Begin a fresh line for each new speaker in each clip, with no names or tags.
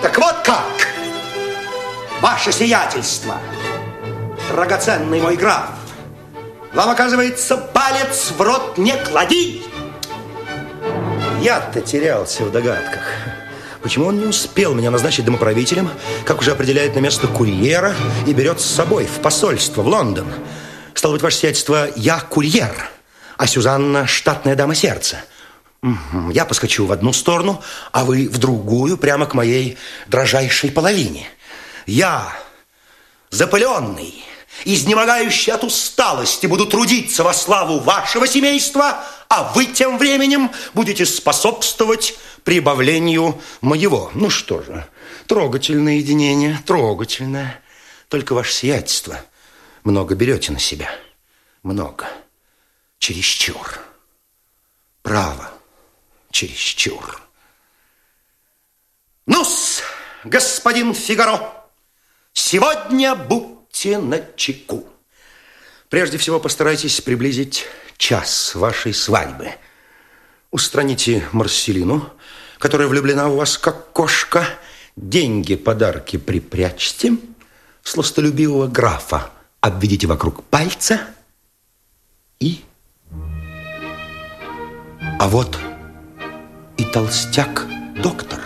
Так вот как, ваше сиятельство, драгоценный мой граф, вам, оказывается, палец в рот не клади. Я-то терялся в догадках. Почему он не успел меня назначить домоправителем, как уже определяет на место курьера и берет с собой в посольство в Лондон? Стало быть, ваше сиятельство, я курьер, а Сюзанна штатная дама сердца. Я поскочу в одну сторону, а вы в другую, прямо к моей дрожайшей половине. Я, запыленный, изнемогающий от усталости, буду трудиться во славу вашего семейства, а вы тем временем будете способствовать прибавлению моего. Ну что же, трогательное единение, трогательное. Только ваше сиятельство много берете на себя. Много. Чересчур. Право. Чересчур. Ну-с, господин Фигаро, сегодня будьте начеку. Прежде всего постарайтесь приблизить час вашей свадьбы. Устраните Марселину, которая влюблена в вас как кошка. Деньги, подарки припрячьте. Сластолюбивого графа обведите вокруг пальца. А вот и толстяк-доктор.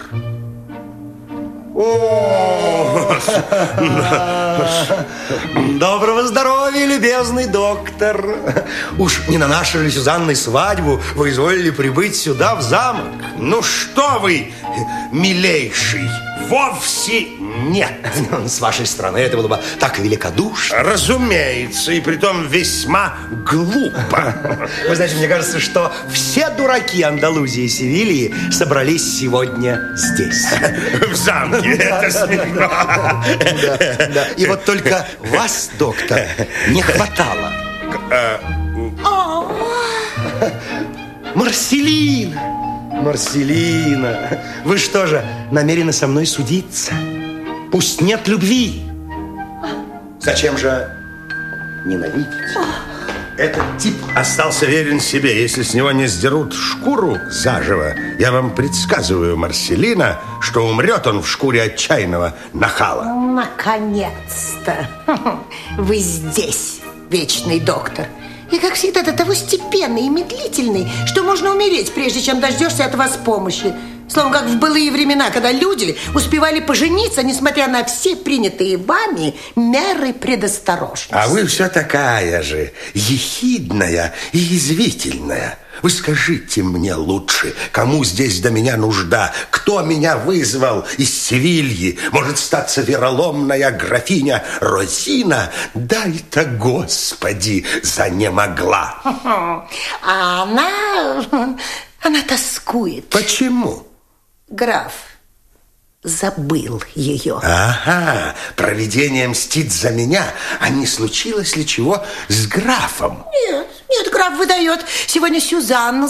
Доброго здоровья, любезный доктор. Уж не на нашу ли Сюзанной свадьбу вы изволили прибыть сюда, в замок?
Ну что вы, милейший, вовсе нет.
С вашей стороны это было бы так великодушно.
Разумеется, и притом весьма глупо.
Вы знаете, мне кажется, что все дураки Андалузии и Севильи собрались сегодня здесь.
В замке, это смешно.
Да. И вот только вас, доктор, не хватало. Марселина, вы что же, намерены со мной судиться? Пусть нет любви. Зачем же ненавидеть?
Этот тип остался верен себе. Если с него не сдерут шкуру заживо, я вам предсказываю, Марселина, что умрет он в шкуре отчаянного нахала.
Наконец-то вы здесь, вечный доктор. И, как всегда, до того степенный и медлительный, что можно умереть, прежде чем дождешься от вас помощи. Словом, как в былые времена, когда люди успевали пожениться, несмотря на все принятые вами меры предосторожности.
А вы все такая же ехидная и язвительная. Вы скажите мне лучше, кому здесь до меня нужда? Кто меня вызвал из Севильи? Может, статься вероломная графиня Розина? Дай-то, Господи, занемогла.
А она тоскует.
Почему?
Граф забыл ее.
Ага, провидение мстит за меня. А не случилось ли чего с графом?
Нет, граф выдает. Сегодня Сюзанна